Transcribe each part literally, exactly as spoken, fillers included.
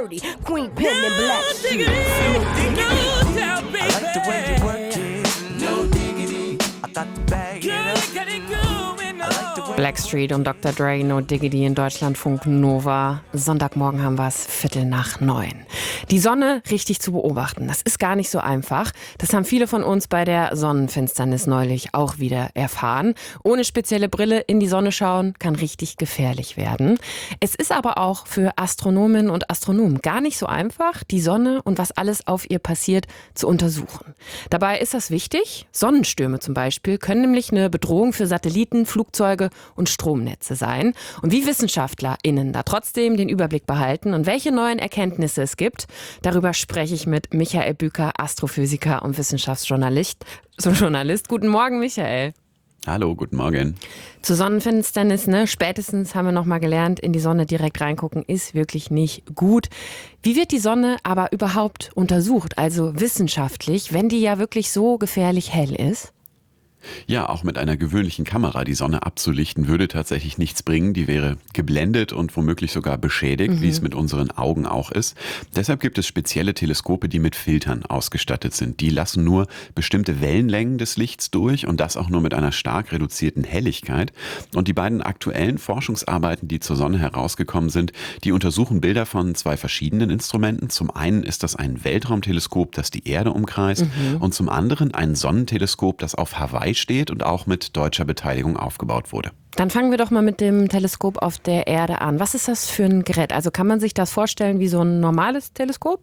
dirty. Queen pen and black shoes. I like the way you work it, no diggity. I got the bag it up. Blackstreet und Doktor Dre, No Diggity in Deutschlandfunk Nova. Sonntagmorgen haben wir es Viertel nach neun. Die Sonne richtig zu beobachten, das ist gar nicht so einfach. Das haben viele von uns bei der Sonnenfinsternis neulich auch wieder erfahren. Ohne spezielle Brille in die Sonne schauen kann richtig gefährlich werden. Es ist aber auch für Astronominnen und Astronomen gar nicht so einfach, die Sonne und was alles auf ihr passiert zu untersuchen. Dabei ist das wichtig. Sonnenstürme zum Beispiel können nämlich eine Bedrohung für Satelliten, Flugzeuge und Stromnetze sein. Und wie WissenschaftlerInnen da trotzdem den Überblick behalten und welche neuen Erkenntnisse es gibt, darüber spreche ich mit Michael Büker, Astrophysiker und Wissenschaftsjournalist. So Journalist. Guten Morgen, Michael. Hallo, guten Morgen. Zur Sonnenfinsternis, ne? Spätestens haben wir noch mal gelernt, in die Sonne direkt reingucken ist wirklich nicht gut. Wie wird die Sonne aber überhaupt untersucht, also wissenschaftlich, wenn die ja wirklich so gefährlich hell ist? Ja, auch mit einer gewöhnlichen Kamera die Sonne abzulichten, würde tatsächlich nichts bringen. Die wäre geblendet und womöglich sogar beschädigt, mhm. wie es mit unseren Augen auch ist. Deshalb gibt es spezielle Teleskope, die mit Filtern ausgestattet sind. Die lassen nur bestimmte Wellenlängen des Lichts durch und das auch nur mit einer stark reduzierten Helligkeit. Und die beiden aktuellen Forschungsarbeiten, die zur Sonne herausgekommen sind, die untersuchen Bilder von zwei verschiedenen Instrumenten. Zum einen ist das ein Weltraumteleskop, das die Erde umkreist, mhm. und zum anderen ein Sonnenteleskop, das auf Hawaii steht und auch mit deutscher Beteiligung aufgebaut wurde. Dann fangen wir doch mal mit dem Teleskop auf der Erde an. Was ist das für ein Gerät? Also kann man sich das vorstellen wie so ein normales Teleskop?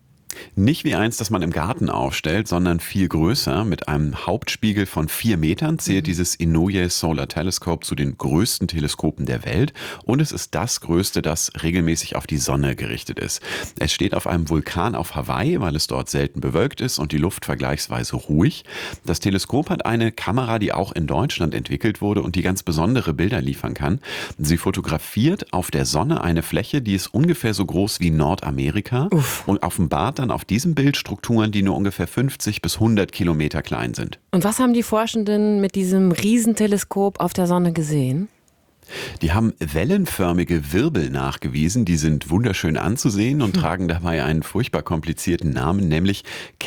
Nicht wie eins, das man im Garten aufstellt, sondern viel größer. Mit einem Hauptspiegel von vier Metern zählt dieses Inouye Solar Telescope zu den größten Teleskopen der Welt. Und es ist das größte, das regelmäßig auf die Sonne gerichtet ist. Es steht auf einem Vulkan auf Hawaii, weil es dort selten bewölkt ist und die Luft vergleichsweise ruhig. Das Teleskop hat eine Kamera, die auch in Deutschland entwickelt wurde und die ganz besondere Bilder liefern kann. Sie fotografiert auf der Sonne eine Fläche, die ist ungefähr so groß wie Nordamerika. Uff. Und offenbart dann auf diesem Bild Strukturen, die nur ungefähr fünfzig bis hundert Kilometer klein sind. Und was haben die Forschenden mit diesem Riesenteleskop auf der Sonne gesehen? Die haben wellenförmige Wirbel nachgewiesen, die sind wunderschön anzusehen und hm. tragen dabei einen furchtbar komplizierten Namen, nämlich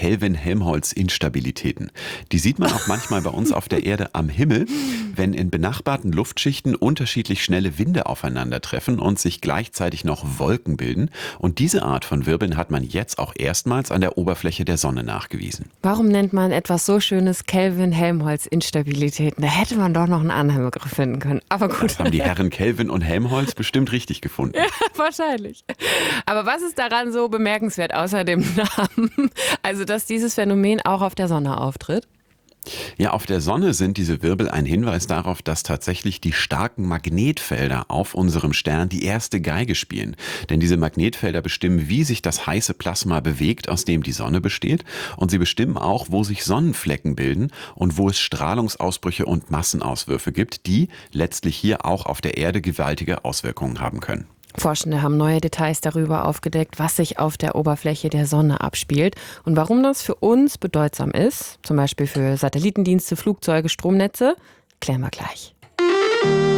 Kelvin-Helmholtz-Instabilitäten. Die sieht man auch manchmal bei uns auf der Erde am Himmel, wenn in benachbarten Luftschichten unterschiedlich schnelle Winde aufeinandertreffen und sich gleichzeitig noch Wolken bilden. Und diese Art von Wirbeln hat man jetzt auch erstmals an der Oberfläche der Sonne nachgewiesen. Warum nennt man etwas so Schönes Kelvin-Helmholtz-Instabilitäten? Da hätte man doch noch einen anderen Begriff finden können. Aber gut. Das haben die Herren Kelvin und Helmholtz bestimmt richtig gefunden. Ja, wahrscheinlich. Aber was ist daran so bemerkenswert außer dem Namen? Also, dass dieses Phänomen auch auf der Sonne auftritt? Ja, auf der Sonne sind diese Wirbel ein Hinweis darauf, dass tatsächlich die starken Magnetfelder auf unserem Stern die erste Geige spielen. Denn diese Magnetfelder bestimmen, wie sich das heiße Plasma bewegt, aus dem die Sonne besteht. Und sie bestimmen auch, wo sich Sonnenflecken bilden und wo es Strahlungsausbrüche und Massenauswürfe gibt, die letztlich hier auch auf der Erde gewaltige Auswirkungen haben können. Forschende haben neue Details darüber aufgedeckt, was sich auf der Oberfläche der Sonne abspielt und warum das für uns bedeutsam ist, zum Beispiel für Satellitendienste, Flugzeuge, Stromnetze, klären wir gleich.